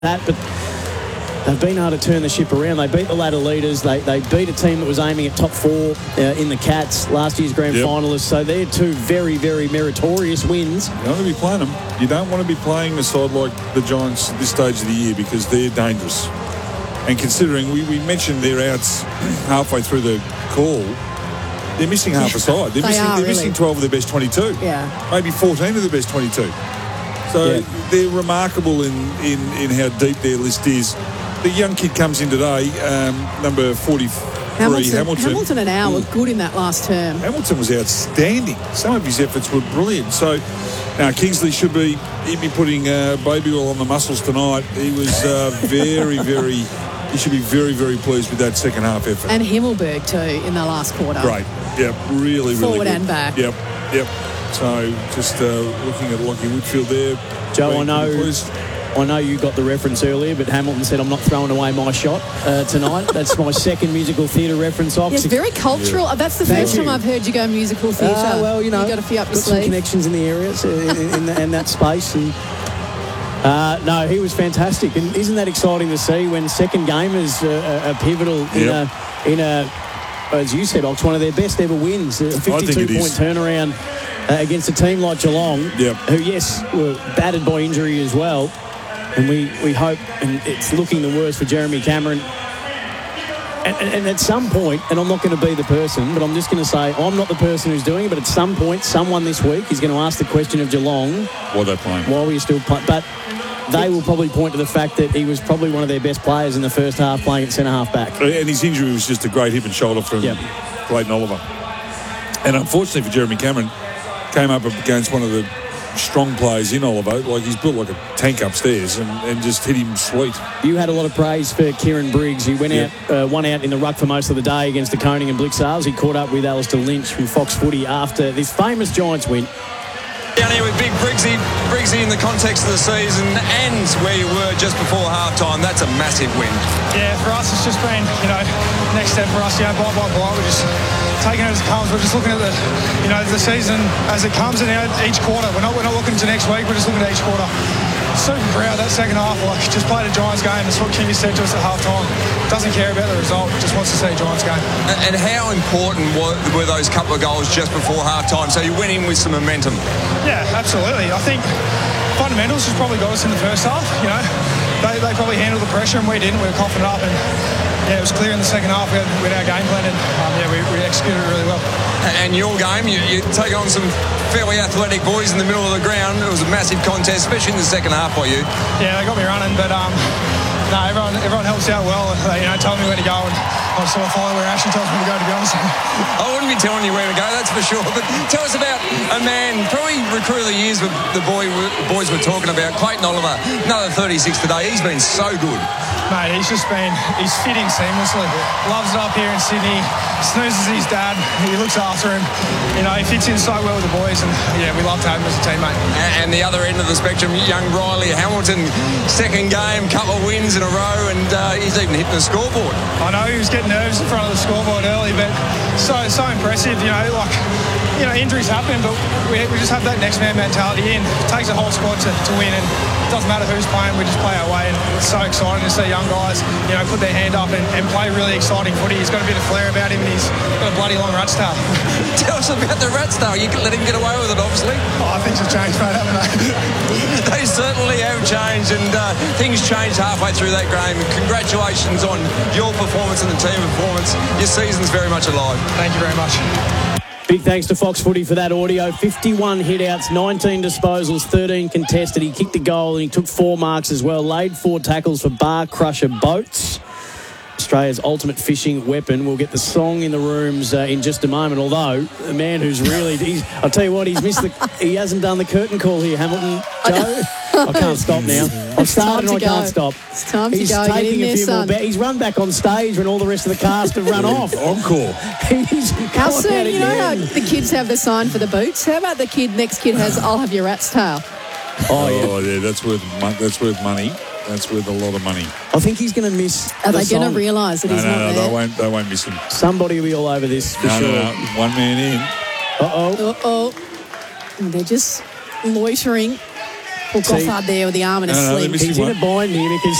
that, but they've been able to turn the ship around. They beat the ladder leaders. They beat a team that was aiming at top 4 in the Cats, last year's grand finalists. So they're two very, very meritorious wins. You don't want to be playing them. You don't want to be playing a side like the Giants at this stage of the year because they're dangerous. And considering we mentioned their outs halfway through the call, they're missing half a side. They're missing 12 of their best 22. Yeah. Maybe 14 of the best 22. So they're remarkable in how deep their list is. The young kid comes in today, number 43, Hamilton. Hamilton and Al were good in that last term. Hamilton was outstanding. Some of his efforts were brilliant. So now Kingsley he'd be putting baby oil on the muscles tonight. He was he should be very, very pleased with that second half effort. And Himmelberg too in the last quarter. Great. Yep. Really, Forward really good. and back. Yep. So just looking at Lockie Whitfield there. Joe, I know you got the reference earlier, but Hamilton said, I'm not throwing away my shot tonight. That's my second musical theatre reference. Yes, very cultural. Yeah. That's the first time I've heard you go musical theatre. Well, you got a few up your sleeve. Some connections in the areas, in that space. And, no, he was fantastic. And isn't that exciting to see when second gamers are pivotal in a, as you said, Ox, one of their best ever wins, a 52-point turnaround against a team like Geelong, who, yes, were battered by injury as well. And we hope, and it's looking the worst for Jeremy Cameron. And at some point, and I'm not going to be the person, but I'm just going to say I'm not the person who's doing it, but at some point, someone this week is going to ask the question of Geelong. Why they playing? Why were you still playing? But they will probably point to the fact that he was probably one of their best players in the first half playing at centre-half back. And his injury was just a great hip and shoulder from Clayton Oliver. And unfortunately for Jeremy Cameron, came up against one of the strong players in Oliver. Like, he's built like a tank upstairs and just hit him sweet. You had a lot of praise for Kieran Briggs. He went out, one out in the ruck for most of the day against the Koning and Blixars. He caught up with Alistair Lynch from Fox Footy after this famous Giants win. Down here with big Briggsy in the context of the season and where you were just before halftime. That's a massive win. Yeah, for us it's just been, next step for us, bye. We're just taking it as it comes. We're just looking at the season as it comes, and each quarter. We're not looking to next week. We're just looking at each quarter. Super proud that second half. Just played a Giants game. That's what Kingy said to us at halftime. Doesn't care about the result. Just wants to see a Giants game. And how important were those couple of goals just before halftime? So you went in with some momentum. Yeah, absolutely. I think fundamentals just probably got us in the first half. They probably handled the pressure and we didn't. We were coughing up and. Yeah, it was clear in the second half with our game plan, and we executed it really well. And your game, you take on some fairly athletic boys in the middle of the ground. It was a massive contest, especially in the second half by you. Yeah, they got me running, but no, everyone helps out well. They told me where to go, and I sort of follow where Ashley tells me to go, to be honest. I wouldn't be telling you where to go, that's for sure. But tell us about a man, probably recruit of the years with the boys we're talking about, Clayton Oliver, another 36 today. He's been so good. Mate, he's fitting seamlessly. Loves it up here in Sydney. Snoozes his dad. He looks after him. He fits in so well with the boys, and we love to have him as a teammate. And the other end of the spectrum, young Riley Hamilton, second game, couple of wins in a row, and he's even hitting the scoreboard. I know he was getting nervous in front of the scoreboard early, but so impressive. Injuries happen, but we just have that next man mentality in. It takes a whole squad to win, and it doesn't matter who's playing, we just play our way, and it's so exciting to see young guys, put their hand up and play really exciting footy. He's got a bit of flair about him, and he's got a bloody long rat's tail. Tell us about the rat's tail. You can let him get away with it, obviously. Things have changed, mate, haven't they? They certainly have changed, and things changed halfway through that game. Congratulations on your performance and the team performance. Your season's very much alive. Thank you very much. Big thanks to Fox Footy for that audio. 51 hit-outs, 19 disposals, 13 contested. He kicked a goal and he took 4 marks as well. Laid 4 tackles for Bar Crusher Boats, Australia's ultimate fishing weapon. We'll get the song in the rooms in just a moment. Although, the man who's really... I'll tell you what, he hasn't done the curtain call here, Hamilton. Joe? I can't stop now. I've started and I can't stop. It's time to He's go. taking a few more He's run back on stage when all the rest of the cast have run off. Encore. How soon? How the kids have the sign for the boots? How about the next kid has, I'll have your rat's tail? Oh, yeah, that's worth money. That's worth a lot of money. I think he's going to miss. Are they going to realise that he's not there? They won't miss him. Somebody will be all over this for sure. No. One man in. Uh-oh. They're just loitering. Well, Gothard there with the arm in a No, they sling. missed He's him in a one. bind here because